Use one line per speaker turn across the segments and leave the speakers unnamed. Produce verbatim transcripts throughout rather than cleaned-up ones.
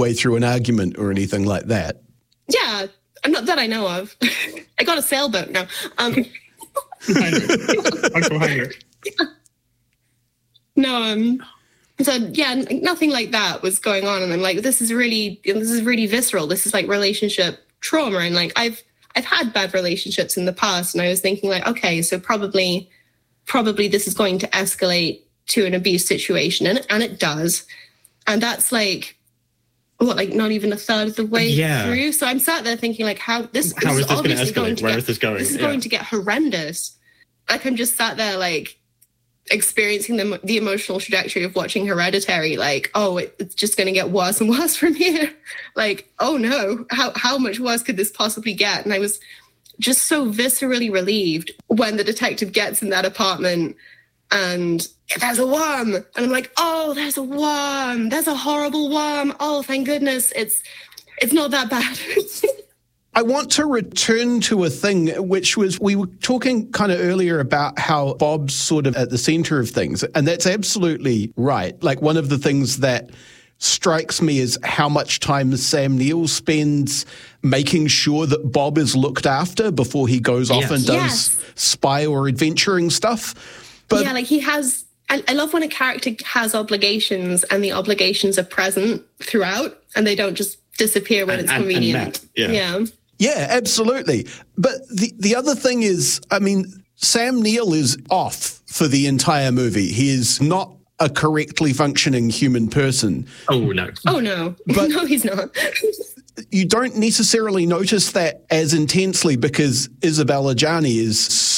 midway through an argument or anything like that.
Yeah, not that I know of. I got a sailboat now. Um,
Uncle Heinrich.
No, um, so yeah, nothing like that was going on, and I'm like, this is really, this is really visceral. This is like relationship trauma, and like I've I've had bad relationships in the past, and I was thinking like, okay, so probably, probably this is going to escalate to an abuse situation, and and it does, and that's like, what, like not even a third of the way
yeah.
through. So I'm sat there thinking like, how this,
how
this
is this
obviously
going to escalate? Where
get,
is this going?
This is
yeah.
going to get horrendous. Like I'm just sat there like experiencing the the emotional trajectory of watching Hereditary. Like, oh, it, it's just going to get worse and worse from here. Like, oh no, how how much worse could this possibly get? And I was just so viscerally relieved when the detective gets in that apartment and there's a worm. And I'm like, oh, there's a worm. There's a horrible worm. Oh, thank goodness. It's it's not that bad.
I want to return to a thing which was, we were talking kind of earlier about how Bob's sort of at the center of things. And that's absolutely right. Like one of the things that strikes me is how much time Sam Neill spends making sure that Bob is looked after before he goes off
yes.
and does
yes.
spy or adventuring stuff. But
yeah, like he has, I, I love when a character has obligations and the obligations are present throughout and they don't just disappear when
and,
it's
and,
convenient.
And yeah.
yeah.
Yeah, absolutely. But the, the other thing is, I mean, Sam Neill is off for the entire movie. He is not a correctly functioning human person.
Oh, no.
Oh, no.
But
no, he's not.
You don't necessarily notice that as intensely because Isabella Gianni is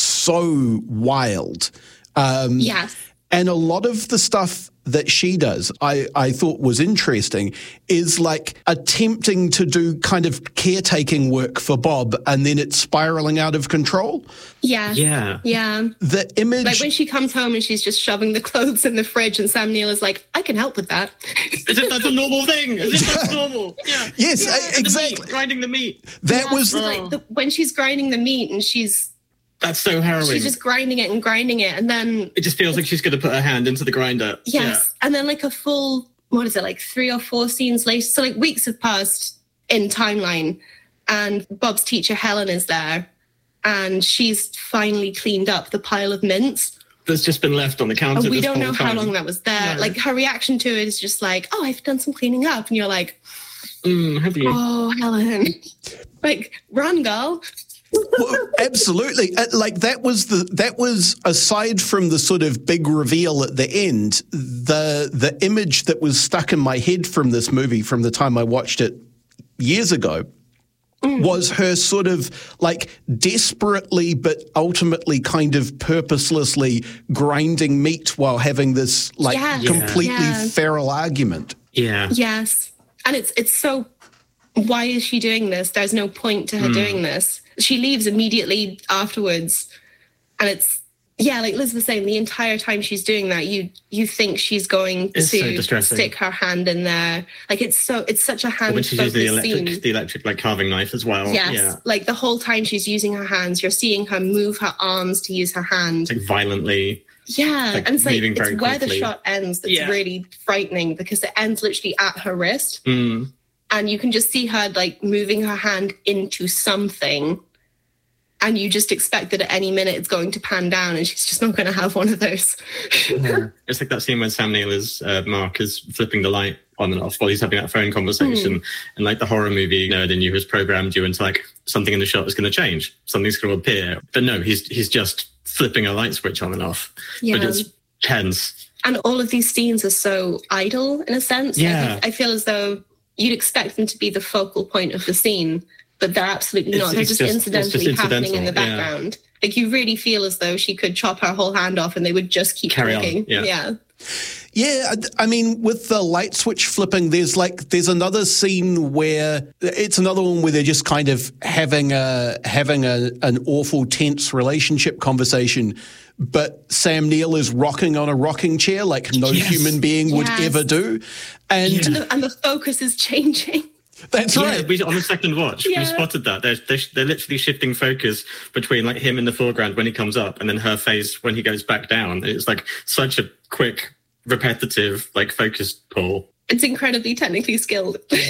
so wild. Um,
yes.
And a lot of the stuff that she does, I, I thought was interesting, is like attempting to do kind of caretaking work for Bob and then it's spiraling out of control.
Yes.
Yeah.
Yeah.
The image...
Like when she comes home and she's just shoving the clothes in the fridge and Sam Neill is like, I can help with that.
As if that's a normal thing. As if that's normal. Yeah.
Yes,
yeah.
exactly.
The meat, grinding the meat.
That
yeah,
was...
so like the, when she's grinding the meat and she's...
That's so harrowing.
She's just grinding it and grinding it, and then...
It just feels like she's going to put her hand into the grinder.
Yes,
yeah.
and then like a full, what is it, like three or four scenes later, so like weeks have passed in timeline, and Bob's teacher, Helen, is there, and she's finally cleaned up the pile of mints.
That's just been left on the counter.
And we
this
don't
whole
know
time.
how long that was there.
No.
Like, her reaction to it is just like, oh, I've done some cleaning up, and you're like,
mm, have you?
Oh, Helen. Like, run, girl.
Well, absolutely. Uh, Like that was the that was aside from the sort of big reveal at the end, the the image that was stuck in my head from this movie from the time I watched it years ago mm. was her sort of like desperately but ultimately kind of purposelessly grinding meat while having this like
yes.
completely
yeah.
feral argument.
Yeah.
Yes. And it's it's so, why is she doing this? There's no point to her mm. doing this. She leaves immediately afterwards. And it's, yeah, like Liz was saying, the entire time she's doing that, you you think she's going
it's
to
so
stick her hand in there. Like, it's so, it's such a hand
when she's using the electric,
scene.
the electric, like, carving knife as well.
Yes.
Yeah.
Like, the whole time she's using her hands, you're seeing her move her arms to use her hand.
Like, violently.
Yeah.
Like,
and it's like, it's
very
where
quickly.
the shot ends that's
yeah.
really frightening because it ends literally at her wrist.
Mm.
And you can just see her, like, moving her hand into something. And you just expect that at any minute it's going to pan down and she's just not going to have one of those.
Yeah. It's like that scene when Sam Neill is, uh, Mark is flipping the light on and off while he's having that phone conversation. Mm. And like the horror movie nerd in you has programmed you into like something in the shot is going to change. Something's going to appear. But no, he's he's just flipping a light switch on and off. Yeah. But it's tense.
And all of these scenes are so idle in a sense.
Yeah.
Like, I feel as though you'd expect them to be the focal point of the scene. But they're absolutely not.
It's,
they're
it's
just,
just
incidentally
just
happening in the background. Yeah. Like, you really feel as though she could chop her whole hand off and they would just keep
Carry
talking.
On. Yeah.
yeah.
Yeah, I mean, with the light switch flipping, there's like there's another scene where it's another one where they're just kind of having a having a an awful tense relationship conversation, but Sam Neill is rocking on a rocking chair like no yes. human being would
yes.
ever do, and
yeah. and, the, and the focus is changing.
That's
yeah,
right.
We, on the second watch, yeah. we spotted that. They're, they're, they're literally shifting focus between like him in the foreground when he comes up and then her face when he goes back down. It's like such a quick, repetitive, like focus pull.
It's incredibly technically skilled.